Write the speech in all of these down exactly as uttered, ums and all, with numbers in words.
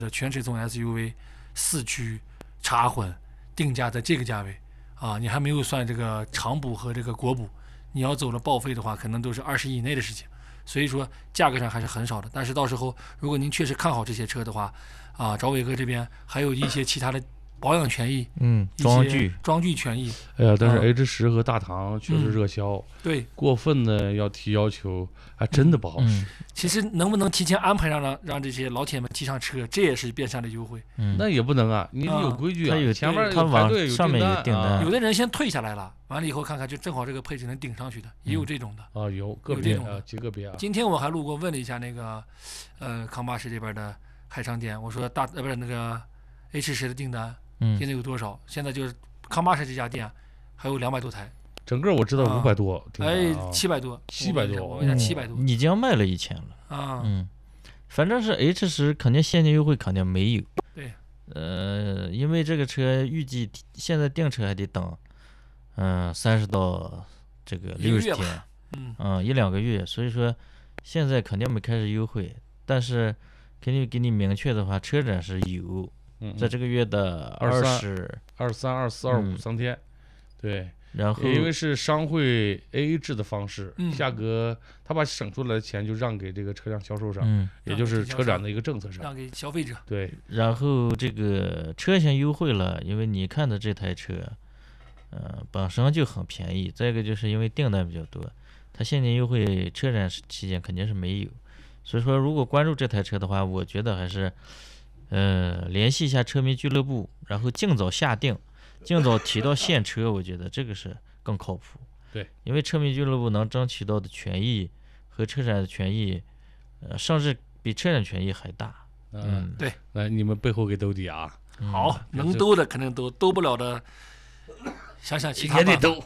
全尺寸 S U V 四驱插混定价在这个价位啊，你还没有算这个长补和这个国补，你要走了报废的话，可能都是二十亿以内的事情。所以说价格上还是很少的。但是到时候如果您确实看好这些车的话，啊，找伟哥这边还有一些其他的保养权益， 嗯，装具装具权益。 哎呀，但是 H 十和大唐确实热销， 嗯、对， 过分的要提要求，还真的不好使。 嗯、 其实能不能提前安排让让让这些老铁们提上车，这也是变相的优惠。 嗯， 那也不能啊，你得有规矩啊， 有前面他往上面有订单， 有的人先退下来了，完了以后看看就正好这个配置能顶上去的，也有这种的。 啊、嗯，有个别啊，极个别啊。 今天我还路过问了一下那个，呃，康巴士这边的海昌店，我说大呃不是那个 H 十的订单。 嗯， 现在有多少？现在就是康巴士这家店还有两百多台， 整个我知道五百多， 啊、哎，七百多， 七百多， 我问一下七百多， 已经卖了一千了啊。 嗯，反正是 H 十肯定现金优惠肯定没有。 对， 呃，因为这个车预计现在订车还得等，嗯，三十到这个六十天， 嗯嗯，一两个月，所以说现在肯定没开始优惠，但是肯定给你明确的话，车展是有。 嗯， 在这个月的二十二三、二四、二五三天，对， 然后因为是商会 A A 制的方式， 嗯、 价格他把省出来的钱就让给这个车辆销售商， 嗯， 也就是车展的一个政策上， 让给消费者。 对， 然后这个车型优惠了，因为你看的这台车，呃，本身就很便宜，再一个就是因为订单比较多，它现金优惠车展期间肯定是没有，所以说如果关注这台车的话，我觉得还是。呃，联系一下车迷俱乐部，然后尽早下定，尽早提到现车，我觉得这个是更靠谱。 对， 因为车迷俱乐部能争取到的权益和车展的权益，呃，甚至比车展权益还大。 嗯， 对， 来，你们背后给兜底啊！ 好，嗯、能兜的肯定兜，兜不了的，想想其他也得兜。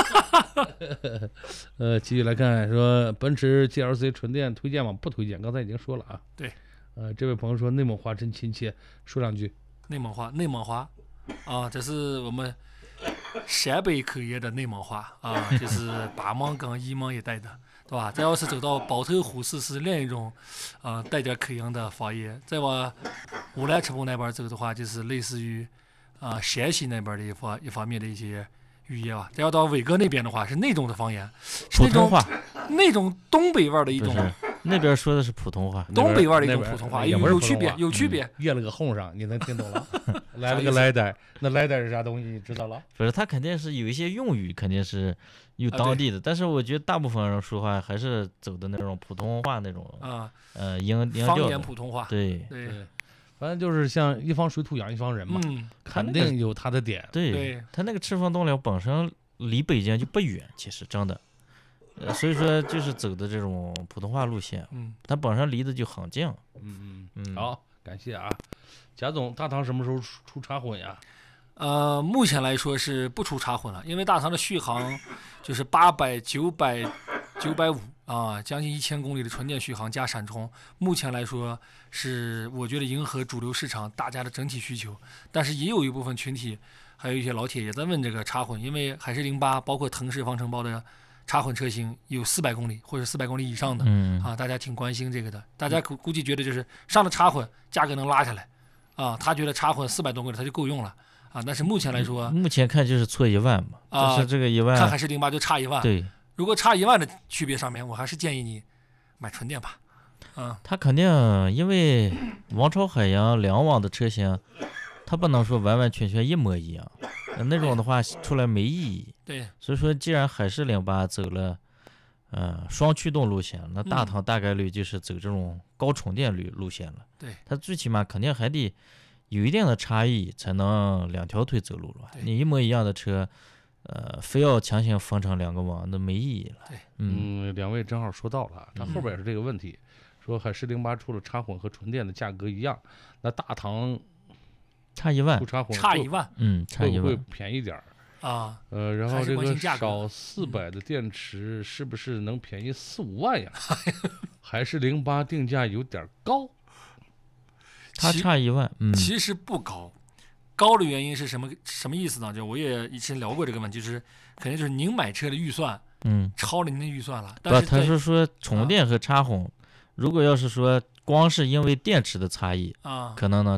呃，继续来看，说奔驰 G L C 纯电推荐吗？不推荐，刚才已经说了啊。 对。 呃，这位朋友说内蒙话真亲切，说两句。 内蒙话，内蒙话，啊，这是我们陕北口音的内蒙话啊，就是八蒙跟一蒙一带的，对吧？再要是走到包头虎市是另一种，啊，带点口音的方言。再往乌兰车棚那边走的话，就是类似于啊陕西那边的一方一方面的一些语言吧。再要到伟哥那边的话，是那种的方言，是普通话， 那种东北味的一种。 那边说的是普通话， 东北味的一种普通话，有有区别，有区别。 越了个哄上，你能听懂了？来了个来呆，那来呆是啥东西？你知道了？ 不是，他肯定是有一些用语，肯定是有当地的，但是我觉得大部分人说话还是走的那种普通话那种啊， 呃，音音调方言普通话。 对对， 反正就是像一方水土养一方人嘛， 嗯， 肯定有他的点。 对，他那个赤峰东辽本身离北京就不远，其实真的。呃，所以说就是走的这种普通话路线， 嗯， 它本身离得就很近， 嗯嗯， 好，感谢啊，贾总，大唐什么时候出插混呀？ 呃，目前来说是不出插混了，因为大唐的续航就是八百、九百、九百五啊，将近一千公里的纯电续航加闪充，目前来说是我觉得迎合主流市场大家的整体需求，但是也有一部分群体，还有一些老铁也在问这个插混，因为海狮零八包括腾势方程包的。插混车型有四百公里或者四百公里以上的， 嗯啊，大家挺关心这个的。大家估估计觉得就是上了插混，价格能拉下来，啊，他觉得插混四百多公里他就够用了，啊，但是目前来说， 目前看就是错一万嘛， 啊， 就是这个一万， 看海狮零八就差一万。 对， 如果差一万的区别上面，我还是建议你买纯电吧，啊， 他肯定因为王朝海洋两网的车型，他不能说完完全全一模一样。那种的话出来没意义， 对， 所以说既然海狮零八走了，呃，双驱动路线，那大唐大概率就是走这种高充电率路线了。 对， 它最起码肯定还得有一定的差异，才能两条腿走路了。你一模一样的车，呃，非要强行分成两个网，那没意义了。 对， 嗯， 嗯两位正好说到了，他后边也是这个问题，嗯、说海狮零八出了插混和纯电的价格一样，那大唐。 差一万， 差一万， 嗯，差一万会不会便宜点儿啊？ 呃，然后这个少四百的电池是不是能便宜四五万呀？还是零八定价有点高？ 它差一万，嗯， 其实不高，高的原因是什么？什么意思呢？就我也以前聊过这个问题，就是肯定就是您买车的预算， 嗯， 超了您的预算了。 但是他是说充电和插混，啊、如果要是说光是因为电池的差异， 啊， 可能呢